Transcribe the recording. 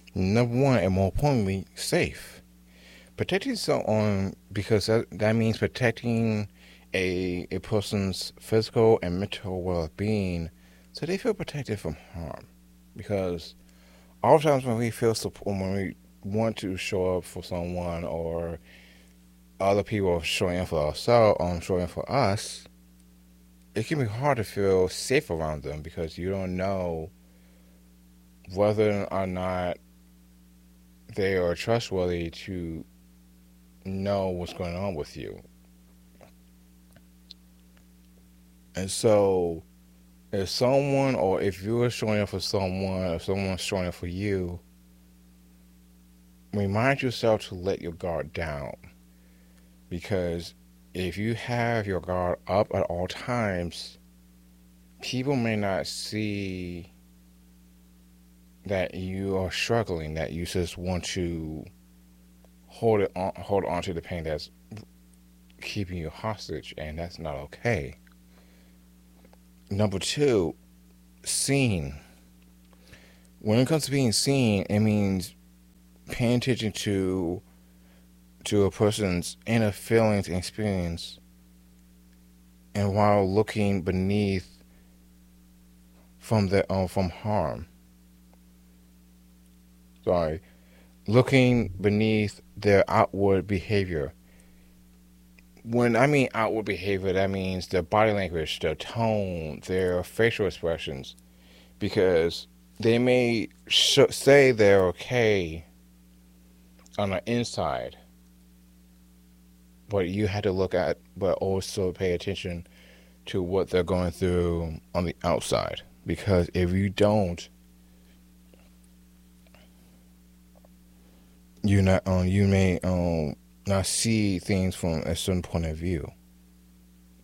Number one, and more importantly, safe. Protecting someone, because that means protecting a person's physical and mental well-being, so they feel protected from harm. Because oftentimes when we feel when we want to show up for someone, or other people are showing up for ourselves, showing up for us, it can be hard to feel safe around them because you don't know whether or not they are trustworthy to know what's going on with you. And so, if someone, or if you're showing up for someone, or someone's showing up for you, remind yourself to let your guard down. Because if you have your guard up at all times, people may not see that you are struggling, that you just want to hold on to the pain that's keeping you hostage, and that's not okay. Number two, seen. When it comes to being seen, it means paying attention to a person's inner feelings and experience, and while looking beneath from harm. Sorry, looking beneath their outward behavior. When I mean outward behavior, that means their body language, their tone, their facial expressions, because they may say they're okay on the inside, but you had to look at, but also pay attention to what they're going through on the outside. Because if you don't, you may not see things from a certain point of view.